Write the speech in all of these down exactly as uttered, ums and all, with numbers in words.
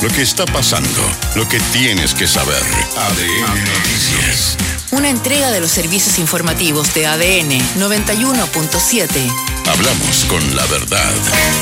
Lo que está pasando, lo que tienes que saber. A D N Noticias. Una entrega de los servicios informativos de A D N noventa y uno punto siete. Hablamos con la verdad.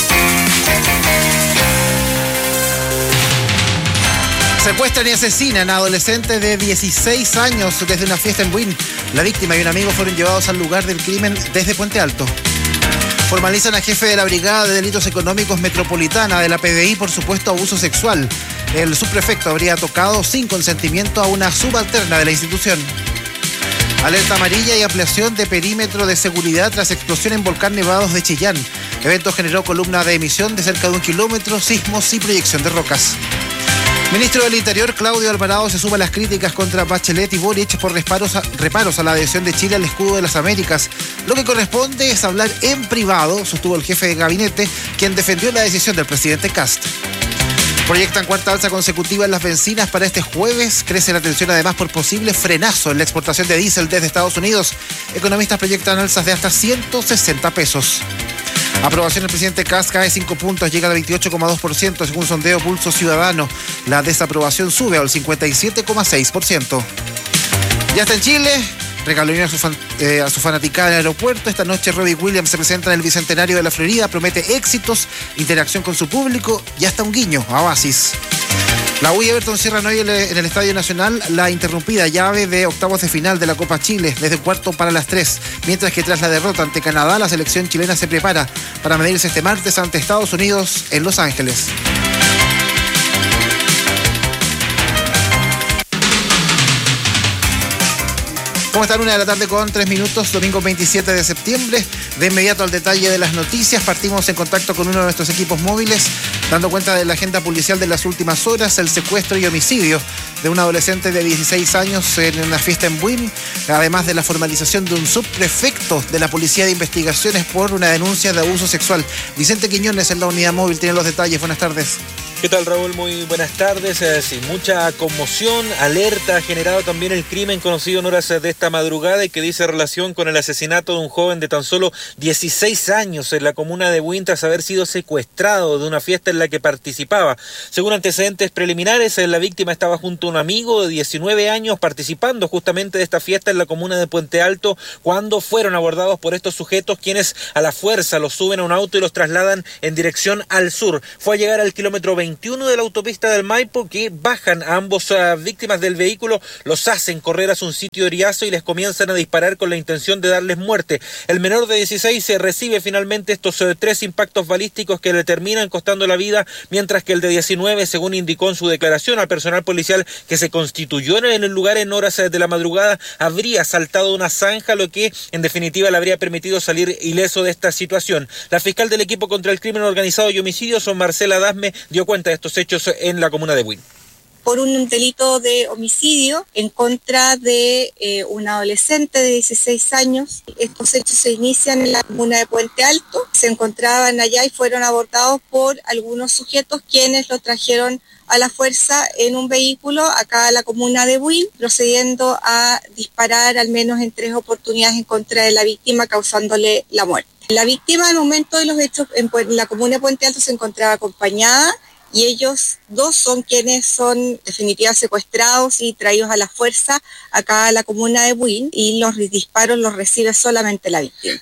Secuestran y asesinan a adolescente de dieciséis años desde una fiesta en Buin. La víctima y un amigo fueron llevados al lugar del crimen desde Puente Alto. Formalizan a jefe de la Brigada de Delitos Económicos Metropolitana de la P D I por supuesto abuso sexual. El subprefecto habría tocado sin consentimiento a una subalterna de la institución. Alerta amarilla y ampliación de perímetro de seguridad tras explosión en Volcán Nevados de Chillán. Evento generó columna de emisión de cerca de un kilómetro, sismos y proyección de rocas. Ministro del Interior, Claudio Alvarado, se suma a las críticas contra Bachelet y Boric por reparos a, reparos a la adhesión de Chile al escudo de las Américas. Lo que corresponde es hablar en privado, sostuvo el jefe de gabinete, quien defendió la decisión del presidente Kast. Proyectan cuarta alza consecutiva en las bencinas para este jueves. Crece la tensión además por posible frenazo en la exportación de diésel desde Estados Unidos. Economistas proyectan alzas de hasta ciento sesenta pesos. Aprobación del presidente Kast cae cinco puntos, llega al veintiocho coma dos por ciento según sondeo Pulso Ciudadano. La desaprobación sube al cincuenta y siete coma seis por ciento. Ya está en Chile, regaló a su, fan, eh, a su fanaticada en el aeropuerto. Esta noche Robbie Williams se presenta en el Bicentenario de la Florida, promete éxitos, interacción con su público y hasta un guiño a Oasis. La U y Everton cierran hoy en el Estadio Nacional la interrumpida llave de octavos de final de la Copa Chile, desde cuarto para las tres, mientras que tras la derrota ante Canadá, la selección chilena se prepara para medirse este martes ante Estados Unidos en Los Ángeles. ¿Cómo están? Una de la tarde con tres minutos, domingo veintisiete de septiembre. De inmediato al detalle de las noticias, partimos en contacto con uno de nuestros equipos móviles, dando cuenta de la agenda policial de las últimas horas, el secuestro y homicidio de un adolescente de dieciséis años en una fiesta en Buin, además de la formalización de un subprefecto de la Policía de Investigaciones por una denuncia de abuso sexual. Vicente Quiñones en la unidad móvil tiene los detalles. Buenas tardes. ¿Qué tal, Raúl? Muy buenas tardes. Eh, sí, mucha conmoción, alerta ha generado también el crimen conocido en horas de esta madrugada y que dice relación con el asesinato de un joven de tan solo dieciséis años en la comuna de Buin tras haber sido secuestrado de una fiesta en la que participaba. Según antecedentes preliminares, la víctima estaba junto a un amigo de diecinueve años participando justamente de esta fiesta en la comuna de Puente Alto cuando fueron abordados por estos sujetos, quienes a la fuerza los suben a un auto y los trasladan en dirección al sur. Fue a llegar al kilómetro veintiuno de la autopista del Maipo que bajan a ambos uh, víctimas del vehículo, los hacen correr hacia un sitio de Riazo y les comienzan a disparar con la intención de darles muerte. El menor de dieciséis se recibe finalmente estos uh, tres impactos balísticos que le terminan costando la vida, mientras que el de diecinueve, según indicó en su declaración al personal policial que se constituyó en el lugar en horas uh, de la madrugada, habría saltado una zanja, lo que en definitiva le habría permitido salir ileso de esta situación. La fiscal del equipo contra el crimen organizado y homicidios, Marcela Dasme, dio cuenta de estos hechos en la comuna de Buin. Por un delito de homicidio en contra de eh, un adolescente de dieciséis años. Estos hechos se inician en la comuna de Puente Alto. Se encontraban allá y fueron abordados por algunos sujetos quienes lo trajeron a la fuerza en un vehículo acá a la comuna de Buin, procediendo a disparar al menos en tres oportunidades en contra de la víctima, causándole la muerte. La víctima al momento de los hechos en la comuna de Puente Alto se encontraba acompañada y ellos dos son quienes son definitivamente secuestrados y traídos a la fuerza acá a la comuna de Buin, y los disparos los recibe solamente la víctima.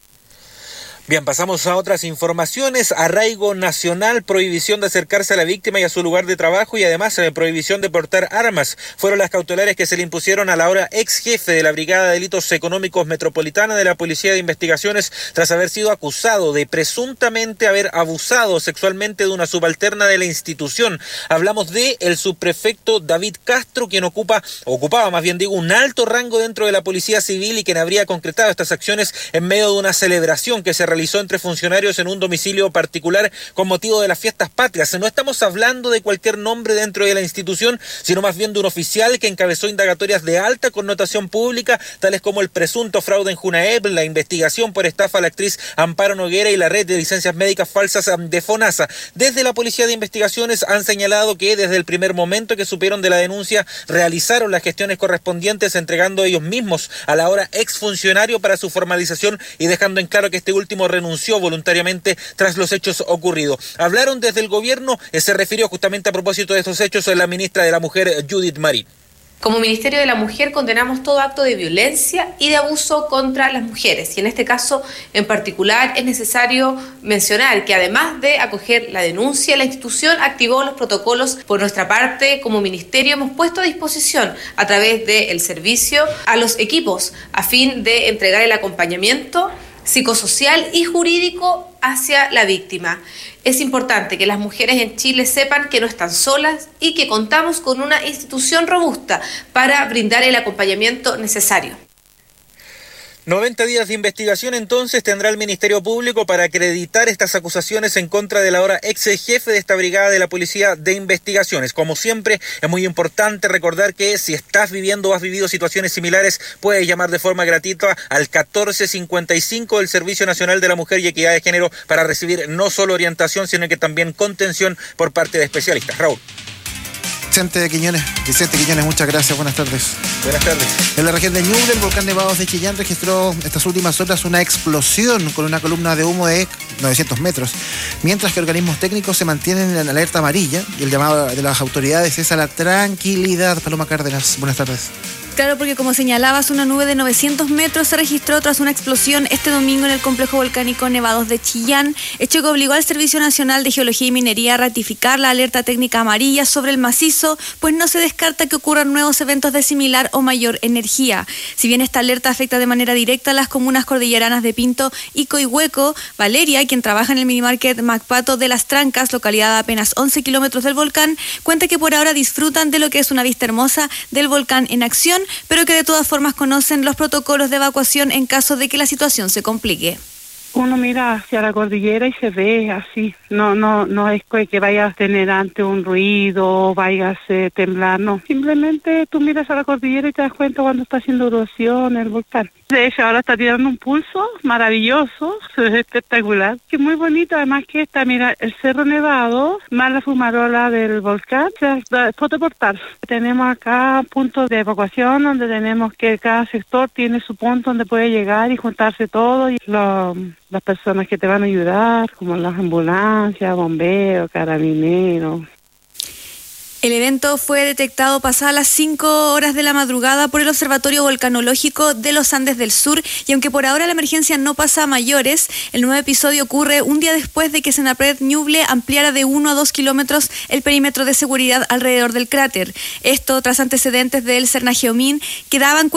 Bien, pasamos a otras informaciones. Arraigo nacional, prohibición de acercarse a la víctima y a su lugar de trabajo y además eh, prohibición de portar armas. Fueron las cautelares que se le impusieron a la ahora ex jefe de la Brigada de Delitos Económicos Metropolitana de la Policía de Investigaciones tras haber sido acusado de presuntamente haber abusado sexualmente de una subalterna de la institución. Hablamos de el subprefecto David Castro, quien ocupa, ocupaba más bien digo, un alto rango dentro de la Policía Civil y quien habría concretado estas acciones en medio de una celebración que se realizó realizó entre funcionarios en un domicilio particular con motivo de las fiestas patrias. No estamos hablando de cualquier nombre dentro de la institución, sino más bien de un oficial que encabezó indagatorias de alta connotación pública, tales como el presunto fraude en Junaep, la investigación por estafa a la actriz Amparo Noguera y la red de licencias médicas falsas de FONASA. Desde la Policía de Investigaciones han señalado que desde el primer momento que supieron de la denuncia realizaron las gestiones correspondientes, entregando ellos mismos a la ahora exfuncionario para su formalización y dejando en claro que este último renunció voluntariamente tras los hechos ocurridos. Hablaron desde el gobierno, eh, se refirió justamente a propósito de estos hechos la ministra de la Mujer, Judith Marín. Como Ministerio de la Mujer condenamos todo acto de violencia y de abuso contra las mujeres. Y en este caso en particular es necesario mencionar que además de acoger la denuncia, la institución activó los protocolos. Por nuestra parte, como Ministerio, hemos puesto a disposición a través del servicio a los equipos a fin de entregar el acompañamiento psicosocial y jurídico hacia la víctima. Es importante que las mujeres en Chile sepan que no están solas y que contamos con una institución robusta para brindar el acompañamiento necesario. noventa días de investigación entonces tendrá el Ministerio Público para acreditar estas acusaciones en contra del ahora ex jefe de esta brigada de la Policía de Investigaciones. Como siempre, es muy importante recordar que si estás viviendo o has vivido situaciones similares, puedes llamar de forma gratuita al catorce cincuenta y cinco del Servicio Nacional de la Mujer y Equidad de Género para recibir no solo orientación, sino que también contención por parte de especialistas. Raúl. Vicente Quiñones, Vicente Quiñones, muchas gracias, buenas tardes. Buenas tardes. En la región de Ñuble, el volcán Nevados de Chillán registró estas últimas horas una explosión con una columna de humo de novecientos metros, mientras que organismos técnicos se mantienen en alerta amarilla y el llamado de las autoridades es a la tranquilidad. Paloma Cárdenas, buenas tardes. Claro, porque como señalabas, una nube de novecientos metros se registró tras una explosión este domingo en el complejo volcánico Nevados de Chillán, hecho que obligó al Servicio Nacional de Geología y Minería a ratificar la alerta técnica amarilla sobre el macizo, pues no se descarta que ocurran nuevos eventos de similar o mayor energía. Si bien esta alerta afecta de manera directa a las comunas cordilleranas de Pinto y Coihueco, Valeria, quien trabaja en el minimarket Macpato de Las Trancas, localidad a apenas once kilómetros del volcán, cuenta que por ahora disfrutan de lo que es una vista hermosa del volcán en acción, pero que de todas formas conocen los protocolos de evacuación en caso de que la situación se complique. Uno mira hacia la cordillera y se ve así, no no no es que vayas a tener ante un ruido, vayas a temblar, no. Simplemente tú miras a la cordillera y te das cuenta cuando está haciendo erosión el volcán. De hecho, ahora está tirando un pulso maravilloso, es espectacular, que es muy bonito, además que está, mira, el Cerro Nevado, más la fumarola del volcán, o sea, fotoportal. Tenemos acá puntos de evacuación donde tenemos que cada sector tiene su punto donde puede llegar y juntarse todo, y lo, las personas que te van a ayudar, como las ambulancias, bomberos, carabineros. El evento fue detectado pasadas las cinco horas de la madrugada por el Observatorio Volcanológico de los Andes del Sur, y aunque por ahora la emergencia no pasa a mayores, el nuevo episodio ocurre un día después de que Senapred Ñuble ampliara de uno a dos kilómetros el perímetro de seguridad alrededor del cráter. Esto tras antecedentes del Cernageomin que daban cuenta